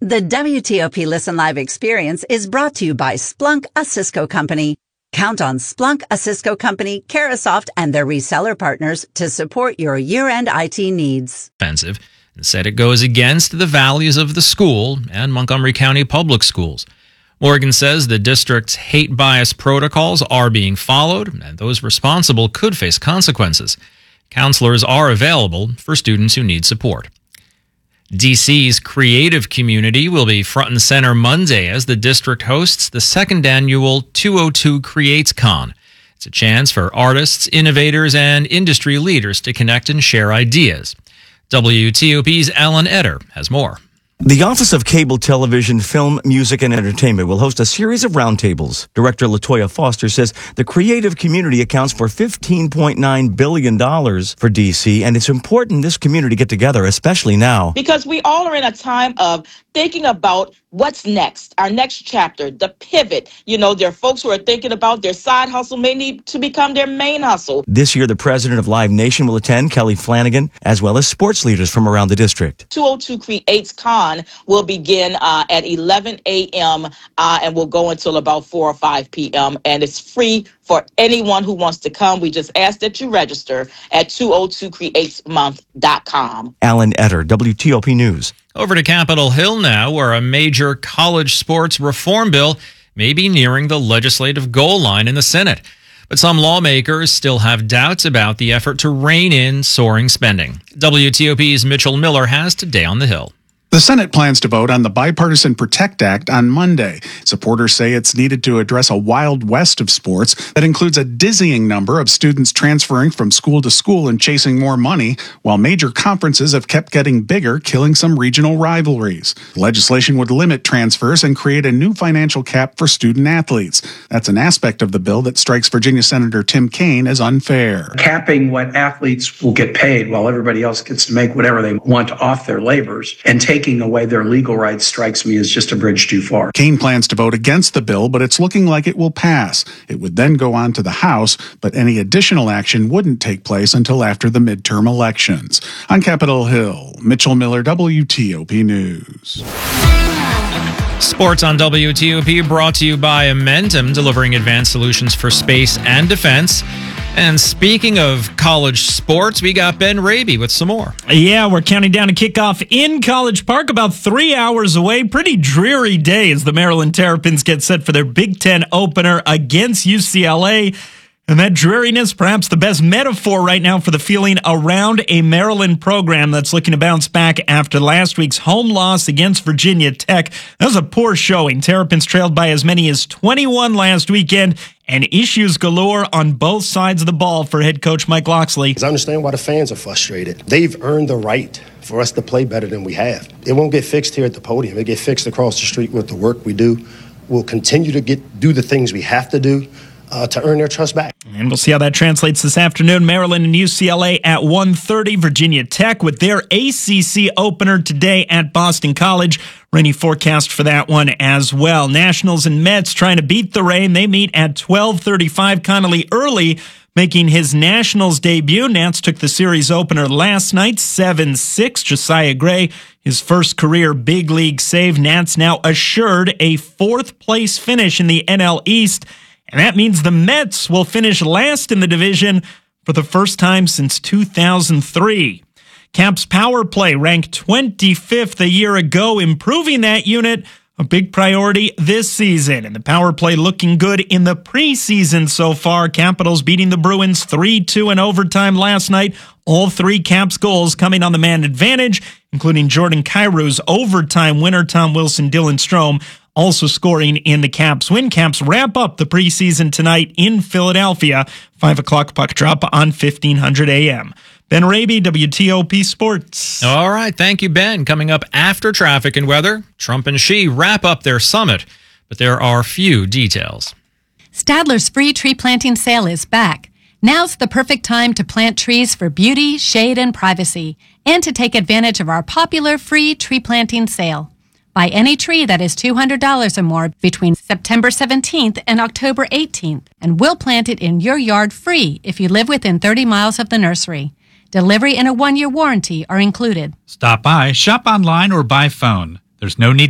The WTOP Listen Live experience is brought to you by Splunk, a Cisco company. Count on Splunk, a Cisco company, Carahsoft, and their reseller partners to support your year-end IT needs. Offensive, and said it goes against the values of the school and Montgomery County Public Schools. Morgan says the district's hate bias protocols are being followed, and those responsible could face consequences. Counselors are available for students who need support. DC's creative community will be front and center Monday as the district hosts the second annual 202 Creates Con. It's a chance for artists, innovators, and industry leaders to connect and share ideas. WTOP's Alan Etter has more. The Office of Cable Television, Film, Music, and Entertainment will host a series of roundtables. Director LaToya Foster says the creative community accounts for $15.9 billion for DC, and it's important this community get together, especially now. Because we all are in a time of thinking about what's next, our next chapter, the pivot. You know, there are folks who are thinking about their side hustle may need to become their main hustle. This year, the president of Live Nation will attend, Kelly Flanagan, as well as sports leaders from around the district. 202 Creates Con will begin at 11 a.m. And will go until about 4 or 5 p.m. And it's free for anyone who wants to come. We just ask that you register at 202createsmonth.com. Alan Etter, WTOP News. Over to Capitol Hill now, where a major college sports reform bill may be nearing the legislative goal line in the Senate. But some lawmakers still have doubts about the effort to rein in soaring spending. WTOP's Mitchell Miller has today on the Hill. The Senate plans to vote on the Bipartisan Protect Act on Monday. Supporters say it's needed to address a wild west of sports that includes a dizzying number of students transferring from school to school and chasing more money, while major conferences have kept getting bigger, killing some regional rivalries. The legislation would limit transfers and create a new financial cap for student athletes. That's an aspect of the bill that strikes Virginia Senator Tim Kaine as unfair. Capping what athletes will get paid while everybody else gets to make whatever they want off their labors and taking away their legal rights strikes me as just a bridge too far. Kaine plans to vote against the bill, but it's looking like it will pass. It would then go on to the House, but any additional action wouldn't take place until after the midterm elections. On Capitol Hill, Mitchell Miller, WTOP News. Sports on WTOP brought to you by Amentum, delivering advanced solutions for space and defense. And speaking of college sports, we got Ben Raby with some more. Yeah, we're counting down to kickoff in College Park, about 3 hours away. Pretty dreary day as the Maryland Terrapins get set for their Big Ten opener against UCLA. And that dreariness, perhaps the best metaphor right now for the feeling around a Maryland program that's looking to bounce back after last week's home loss against Virginia Tech. That was a poor showing. Terrapins trailed by as many as 21 last weekend, and issues galore on both sides of the ball for head coach Mike Locksley. I understand why the fans are frustrated. They've earned the right for us to play better than we have. It won't get fixed here at the podium. It get fixed across the street with the work we do. We'll continue to do the things we have to do to earn their trust back. And we'll see how that translates this afternoon. Maryland and UCLA at 1:30. Virginia Tech with their ACC opener today at Boston College. Rainy forecast for that one as well. Nationals and Mets trying to beat the rain. They meet at 12:35. Connolly early making his Nationals debut. Nats took the series opener last night, 7-6. Josiah Gray, his first career big league save. Nats now assured a fourth-place finish in the NL East. And that means the Mets will finish last in the division for the first time since 2003. Caps power play ranked 25th a year ago, improving that unit, a big priority this season. And the power play looking good in the preseason so far. Capitals beating the Bruins 3-2 in overtime last night. All three Caps goals coming on the man advantage, including Jordan Kyrou's overtime winner. Tom Wilson, Dylan Strome also scoring in the Caps win. Caps wrap up the preseason tonight in Philadelphia. 5 o'clock puck drop on 1500 a.m. Ben Raby, WTOP Sports. All right, thank you, Ben. Coming up after traffic and weather, Trump and Xi wrap up their summit, but there are few details. Stadler's free tree planting sale is back. Now's the perfect time to plant trees for beauty, shade, and privacy, and to take advantage of our popular free tree planting sale. Buy any tree that is $200 or more between September 17th and October 18th, and we'll plant it in your yard free if you live within 30 miles of the nursery. Delivery and a 1-year warranty are included. Stop by, shop online, or by phone. There's no need